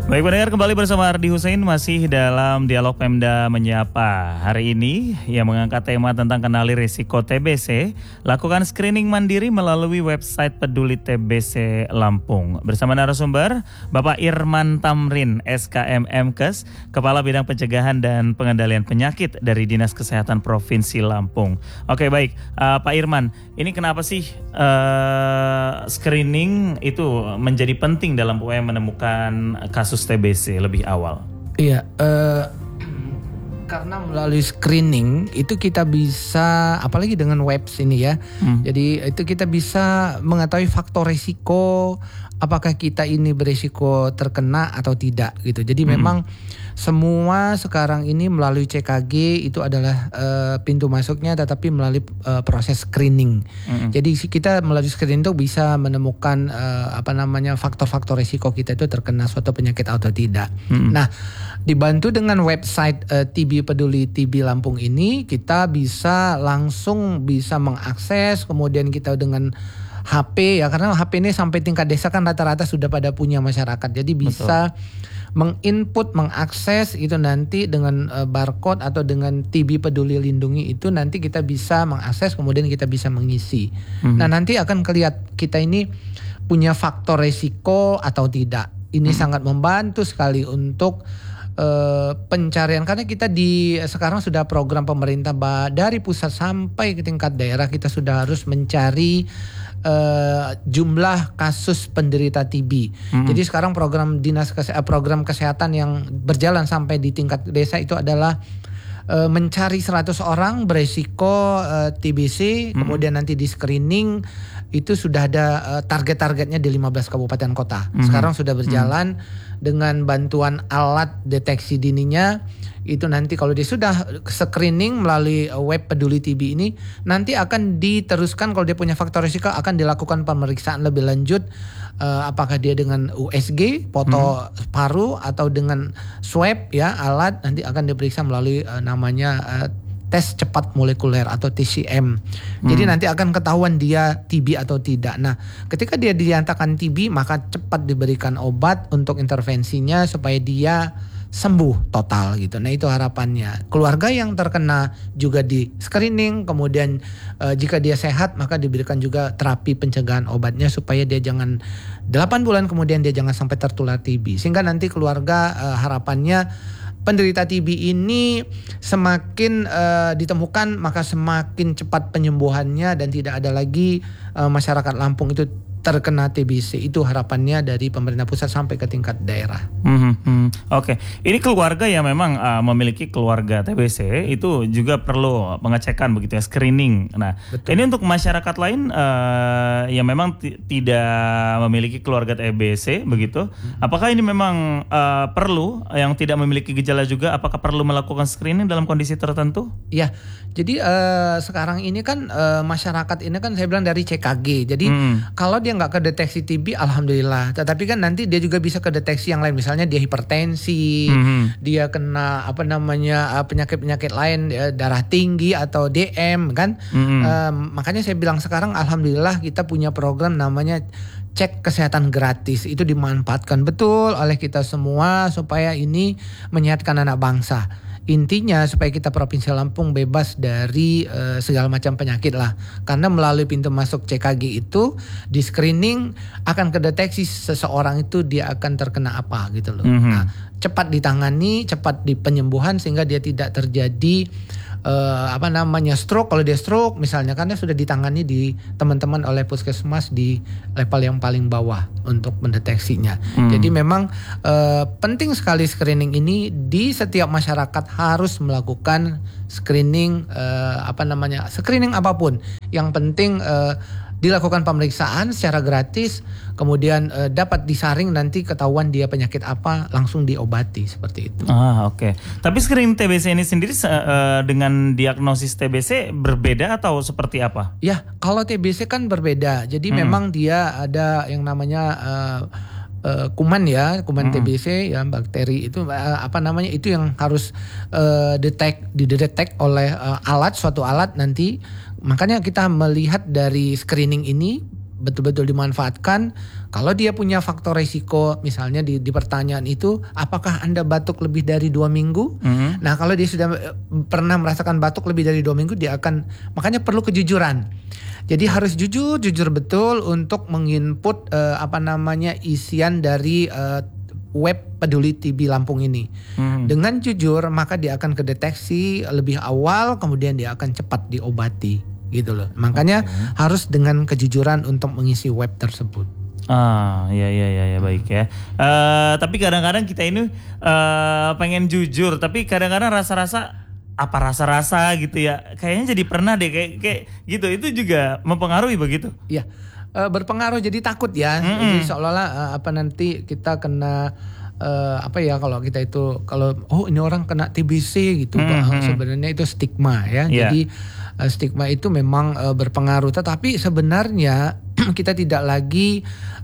Baik pendengar, kembali bersama Ardi Hussein masih dalam Dialog Pemda Menyapa. Hari ini yang mengangkat tema tentang kenali risiko TBC, lakukan screening mandiri melalui website Peduli TBC Lampung. Bersama narasumber Bapak Irman Tamrin, SKM MKes, Kepala Bidang Pencegahan dan Pengendalian Penyakit dari Dinas Kesehatan Provinsi Lampung. Oke baik, Pak Irman, ini kenapa sih screening itu menjadi penting dalam upaya menemukan kasus TBC lebih awal? Iya, karena melalui screening itu kita bisa, apalagi dengan webs ini ya, jadi itu kita bisa mengetahui faktor resiko, apakah kita ini beresiko terkena atau tidak gitu. Jadi memang semua sekarang ini melalui CKG itu adalah pintu masuknya, tetapi melalui proses screening. Jadi kita melalui screening itu bisa menemukan faktor-faktor resiko kita itu terkena suatu penyakit atau tidak. Nah, dibantu dengan website TB Peduli TB Lampung ini, kita bisa langsung bisa mengakses, kemudian kita dengan HP ya, karena HP ini sampai tingkat desa kan rata-rata sudah pada punya masyarakat. Jadi bisa menginput, mengakses itu nanti dengan barcode atau dengan TB Peduli Lindungi itu nanti kita bisa mengakses, kemudian kita bisa mengisi. Nah, nanti akan kelihatan kita ini punya faktor resiko atau tidak. Ini sangat membantu sekali untuk pencarian, karena kita sekarang sudah program pemerintah dari pusat sampai ke tingkat daerah, kita sudah harus mencari jumlah kasus penderita TB. Jadi sekarang program program kesehatan yang berjalan sampai di tingkat desa itu adalah mencari 100 orang beresiko TBC, kemudian nanti di screening itu sudah ada target-targetnya di 15 kabupaten kota. Sekarang sudah berjalan dengan bantuan alat deteksi dininya. Itu nanti kalau dia sudah screening melalui web Peduli TB ini, nanti akan diteruskan kalau dia punya faktor risiko, akan dilakukan pemeriksaan lebih lanjut, apakah dia dengan USG, foto paru, atau dengan swab ya, alat nanti akan diperiksa melalui namanya tes cepat molekuler atau TCM. Jadi nanti akan ketahuan dia TB atau tidak. Nah, ketika dia dinyatakan TB, maka cepat diberikan obat untuk intervensinya supaya dia sembuh total gitu. Nah, itu harapannya. Keluarga yang terkena juga di screening, kemudian jika dia sehat maka diberikan juga terapi pencegahan obatnya supaya dia jangan 8 bulan kemudian dia jangan sampai tertular TB. Sehingga nanti keluarga harapannya penderita TB ini semakin ditemukan maka semakin cepat penyembuhannya dan tidak ada lagi masyarakat Lampung itu terkena TBC. Itu harapannya dari pemerintah pusat sampai ke tingkat daerah. Oke. Ini keluarga yang memang memiliki keluarga TBC itu juga perlu pengecekan begitu ya, screening. Nah, ini untuk masyarakat lain yang memang tidak memiliki keluarga TBC begitu. Apakah ini memang perlu, yang tidak memiliki gejala juga, apakah perlu melakukan screening dalam kondisi tertentu? Ya, jadi sekarang ini kan masyarakat ini kan saya bilang dari CKG. Jadi kalau dia nggak kedeteksi TB, alhamdulillah. Tetapi kan nanti dia juga bisa kedeteksi yang lain. Misalnya dia hipertensi, dia kena penyakit-penyakit lain, darah tinggi atau DM kan. Makanya saya bilang sekarang alhamdulillah kita punya program namanya cek kesehatan gratis. Itu dimanfaatkan betul oleh kita semua supaya ini menyehatkan anak bangsa. Intinya supaya kita Provinsi Lampung bebas dari segala macam penyakit lah. Karena melalui pintu masuk CKG itu di screening akan kedeteksi seseorang itu dia akan terkena apa gitu loh. Nah, cepat ditangani, cepat di penyembuhan sehingga dia tidak terjadi stroke. Kalau dia stroke misalnya, karena sudah ditangani di teman-teman oleh puskesmas di level yang paling bawah untuk mendeteksinya. Jadi memang penting sekali screening ini. Di setiap masyarakat harus melakukan screening screening apapun. Yang penting dilakukan pemeriksaan secara gratis, kemudian dapat disaring, nanti ketahuan dia penyakit apa, langsung diobati seperti itu. Oke. Tapi screening TBC ini sendiri dengan diagnosis TBC berbeda atau seperti apa? Ya, kalau TBC kan berbeda. Jadi memang dia ada yang namanya kuman TBC ya, bakteri itu itu yang harus didetek oleh suatu alat nanti. Makanya kita melihat dari screening ini betul-betul dimanfaatkan. Kalau dia punya faktor risiko, misalnya di pertanyaan itu, apakah Anda batuk lebih dari 2 minggu? Nah kalau dia sudah pernah merasakan batuk lebih dari 2 minggu, dia akan, makanya perlu kejujuran. Jadi harus jujur betul untuk menginput isian dari web Peduli TB Lampung ini. Dengan jujur maka dia akan kedeteksi lebih awal, kemudian dia akan cepat diobati gitu loh. Makanya harus dengan kejujuran untuk mengisi web tersebut. Ya baik ya. Tapi kadang-kadang kita ini pengen jujur, tapi kadang-kadang rasa-rasa gitu ya. Kayaknya jadi pernah deh kayak gitu. Itu juga mempengaruhi begitu. Iya. Berpengaruh, jadi takut ya. Jadi seolah-olah nanti kita kena kalau kita itu ini orang kena TBC gitu. Sebenarnya itu stigma ya. Jadi stigma itu memang berpengaruh, tetapi sebenarnya kita tidak lagi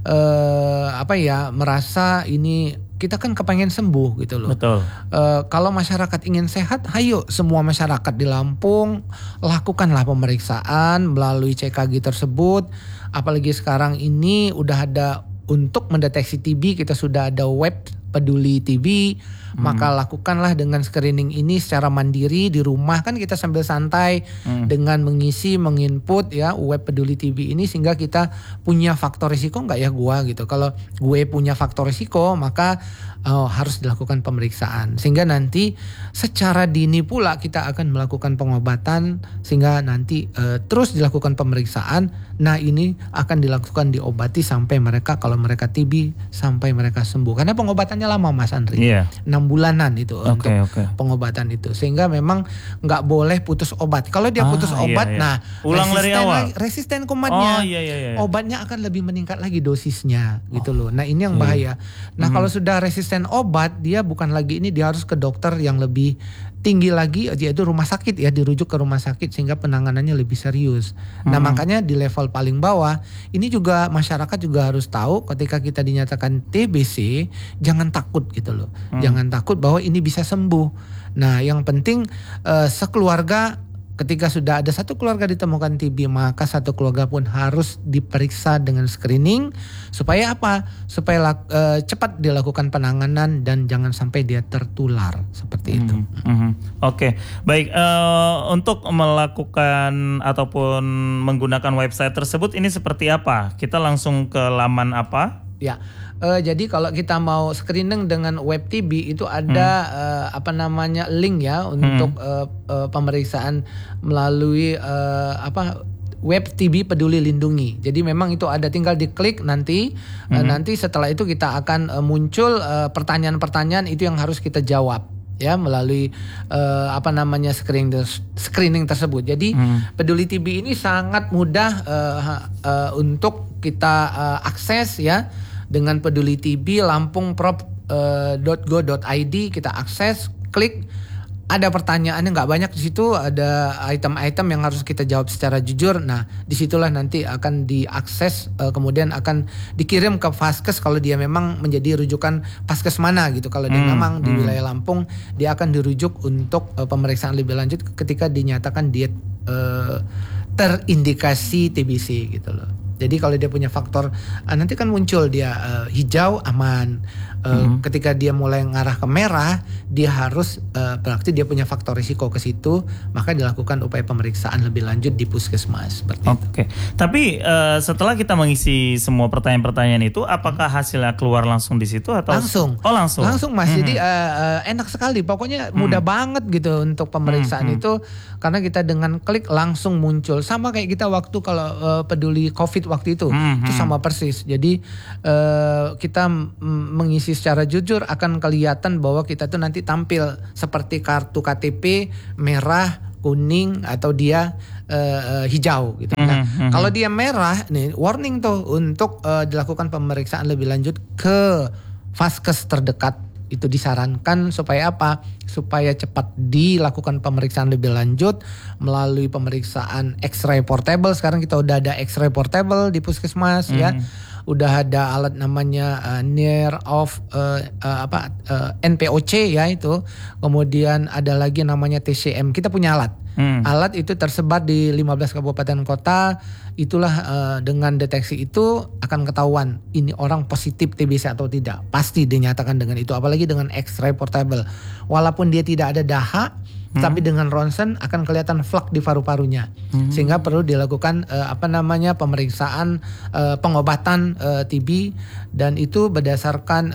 merasa ini, kita kan kepengen sembuh gitu loh. Betul. Kalau masyarakat ingin sehat, ayo semua masyarakat di Lampung lakukanlah pemeriksaan melalui CKG tersebut. Apalagi sekarang ini udah ada untuk mendeteksi TB, kita sudah ada web Peduli TB, maka lakukanlah dengan screening ini secara mandiri di rumah, kan kita sambil santai dengan menginput ya web Peduli TB ini, sehingga kita punya faktor risiko nggak ya gua gitu. Kalau gue punya faktor risiko, maka harus dilakukan pemeriksaan, sehingga nanti secara dini pula kita akan melakukan pengobatan, sehingga nanti terus dilakukan pemeriksaan. Nah ini akan dilakukan diobati sampai mereka, kalau mereka TB sampai mereka sembuh, karena pengobatannya lama Mas Andri, 6 bulanan itu untuk pengobatan itu, sehingga memang nggak boleh putus obat. Kalau dia putus obat, nah ulang dari awal, resisten kumannya, obatnya akan lebih meningkat lagi dosisnya gitu loh. Nah ini yang bahaya. Nah kalau sudah resisten obat, dia bukan lagi ini, dia harus ke dokter yang lebih tinggi lagi, yaitu rumah sakit ya, dirujuk ke rumah sakit sehingga penanganannya lebih serius. Nah makanya di level paling bawah ini juga masyarakat juga harus tahu, ketika kita dinyatakan TBC jangan takut gitu loh. Jangan takut bahwa ini bisa sembuh. Nah yang penting sekeluarga, ketika sudah ada satu keluarga ditemukan TB, maka satu keluarga pun harus diperiksa dengan screening. Supaya apa? Supaya cepat dilakukan penanganan dan jangan sampai dia tertular seperti itu. Oke, baik. Untuk melakukan ataupun menggunakan website tersebut ini seperti apa? Kita langsung ke laman apa? Ya. Jadi kalau kita mau screening dengan web TB itu ada link ya untuk pemeriksaan melalui web TB Peduli Lindungi. Jadi memang itu ada, tinggal diklik nanti. Nanti setelah itu kita akan muncul pertanyaan-pertanyaan itu yang harus kita jawab ya melalui screening tersebut. Jadi Peduli TB ini sangat mudah untuk kita akses ya. Dengan Peduli TB lampungprov.go.id kita akses, klik, ada pertanyaannya nggak banyak di situ, ada item-item yang harus kita jawab secara jujur. Nah disitulah nanti akan diakses, kemudian akan dikirim ke Vaskes kalau dia memang menjadi rujukan Vaskes mana gitu. Kalau dia memang di wilayah Lampung, dia akan dirujuk untuk pemeriksaan lebih lanjut ketika dinyatakan dia terindikasi TBC gitu loh. Jadi kalau dia punya faktor, nanti kan muncul dia hijau aman. Ketika dia mulai ngarah ke merah, dia harus berarti dia punya faktor risiko ke situ, maka dilakukan upaya pemeriksaan lebih lanjut di puskesmas seperti itu. Oke. Tapi setelah kita mengisi semua pertanyaan-pertanyaan itu, apakah hasilnya keluar langsung di situ atau langsung? Oh langsung. Langsung Mas. Jadi enak sekali. Pokoknya mudah banget gitu untuk pemeriksaan itu, karena kita dengan klik langsung muncul. Sama kayak kita waktu kalau peduli COVID waktu itu sama persis. Jadi kita mengisi secara jujur akan kelihatan bahwa kita tuh nanti tampil seperti kartu KTP merah, kuning atau dia hijau gitu. Nah, kalau dia merah nih warning tuh untuk dilakukan pemeriksaan lebih lanjut ke Vaskes terdekat. Itu disarankan supaya apa? Supaya cepat dilakukan pemeriksaan lebih lanjut melalui pemeriksaan X-ray portable. Sekarang kita udah ada X-ray portable di puskesmas ya. Udah ada alat namanya near of NPOC ya itu. Kemudian ada lagi namanya TCM. Kita punya alat. Alat itu tersebar di 15 kabupaten kota. Itulah dengan deteksi itu akan ketahuan ini orang positif TBC atau tidak. Pasti dinyatakan dengan itu, apalagi dengan X-ray portable. Walaupun dia tidak ada dahak, tapi dengan ronsen akan kelihatan flek di paru-parunya. Sehingga perlu dilakukan pemeriksaan pengobatan TB, dan itu berdasarkan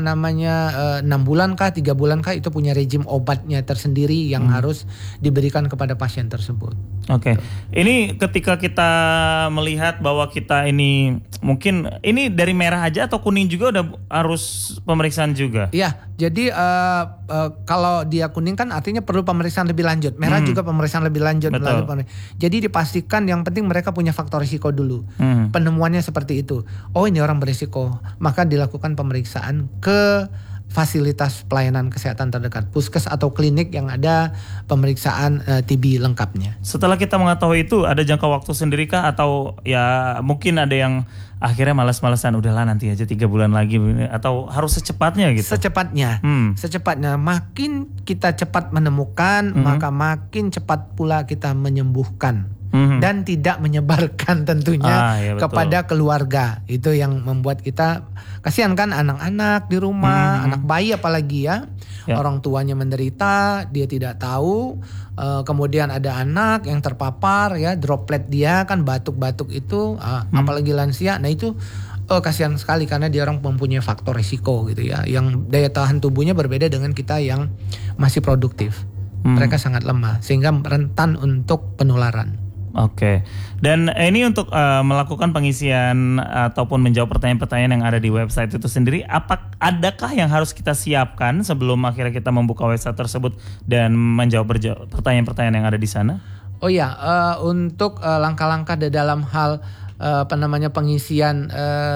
6 bulan kah 3 bulan kah, itu punya rejim obatnya tersendiri yang harus diberikan kepada pasien tersebut. Oke. Ini ketika kita melihat bahwa kita ini mungkin ini dari merah aja atau kuning juga udah harus pemeriksaan juga? Iya, jadi kalau dia kuning kan artinya perlu pemeriksaan lebih lanjut. Merah juga pemeriksaan lebih lanjut. Jadi dipastikan, yang penting mereka punya faktor risiko dulu. Penemuannya seperti itu. Oh, ini orang berisiko, maka dilakukan pemeriksaan ke fasilitas pelayanan kesehatan terdekat, puskes atau klinik yang ada pemeriksaan TB lengkapnya. Setelah kita mengetahui itu, ada jangka waktu sendiri kah, atau ya mungkin ada yang akhirnya malas-malasan, udahlah nanti aja 3 bulan lagi, atau harus secepatnya gitu? Secepatnya, secepatnya. Makin kita cepat menemukan, maka makin cepat pula kita menyembuhkan. Dan tidak menyebarkan tentunya kepada keluarga. Itu yang membuat kita kasihan kan, anak-anak di rumah, anak bayi apalagi ya. Orang tuanya menderita, dia tidak tahu. Kemudian ada anak yang terpapar ya, droplet dia kan batuk-batuk itu, apalagi lansia. Nah itu kasihan sekali, karena dia orang mempunyai faktor risiko gitu ya, yang daya tahan tubuhnya berbeda dengan kita yang masih produktif. Mereka sangat lemah sehingga rentan untuk penularan. Oke. Dan ini untuk melakukan pengisian ataupun menjawab pertanyaan-pertanyaan yang ada di website itu sendiri, adakah yang harus kita siapkan sebelum akhirnya kita membuka website tersebut dan menjawab pertanyaan-pertanyaan yang ada di sana? Oh ya, untuk langkah-langkah di dalam hal pengisian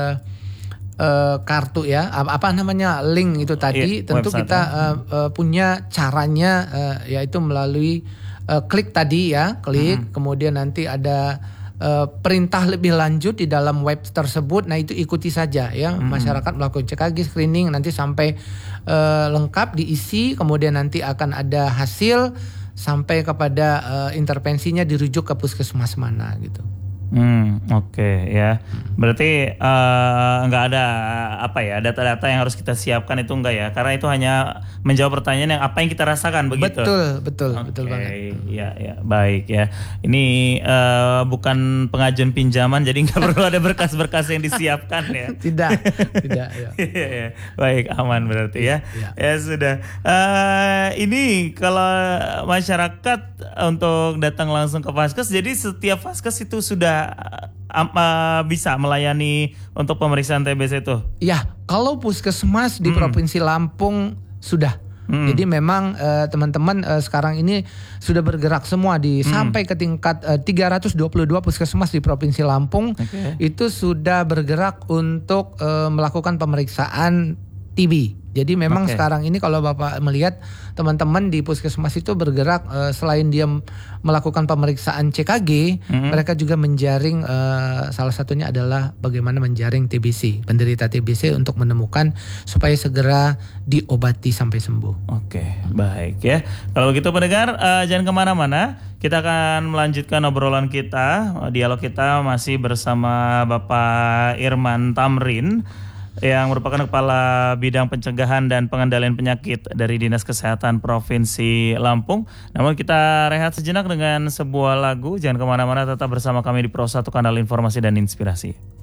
kartu ya, link itu tadi, tentu kita punya caranya, yaitu melalui klik tadi ya, kemudian nanti ada perintah lebih lanjut di dalam web tersebut. Nah itu ikuti saja ya, masyarakat melakukan CKG screening nanti sampai lengkap diisi, kemudian nanti akan ada hasil sampai kepada intervensinya dirujuk ke puskesmas mana gitu. Oke ya. Berarti nggak ada data-data yang harus kita siapkan itu enggak ya? Karena itu hanya menjawab pertanyaan yang apa yang kita rasakan begitu. Betul banget. Ya, baik ya. Ini bukan pengajuan pinjaman, jadi nggak perlu ada berkas-berkas yang disiapkan ya. Tidak ya. Ya. Baik, aman berarti ya. Ya sudah. Ini kalau masyarakat untuk datang langsung ke Vaskes, jadi setiap Vaskes itu sudah bisa melayani untuk pemeriksaan TBC itu? Ya, kalau puskesmas di Provinsi Lampung sudah. Jadi memang teman-teman sekarang ini sudah bergerak semua sampai ke tingkat 322 puskesmas di Provinsi Lampung. Itu sudah bergerak untuk melakukan pemeriksaan TB. Jadi memang sekarang ini kalau Bapak melihat teman-teman di puskesmas itu bergerak, selain dia melakukan pemeriksaan CKG, mereka juga menjaring, salah satunya adalah bagaimana menjaring TBC, penderita TBC untuk menemukan supaya segera diobati sampai sembuh. Oke, baik ya. Kalau begitu pendengar, jangan kemana-mana. Kita akan melanjutkan obrolan kita, dialog kita masih bersama Bapak Irman Tamrin, yang merupakan Kepala Bidang Pencegahan dan Pengendalian Penyakit dari Dinas Kesehatan Provinsi Lampung. Namun kita rehat sejenak dengan sebuah lagu. Jangan kemana-mana, tetap bersama kami di Pro 1 Kanal Informasi dan Inspirasi.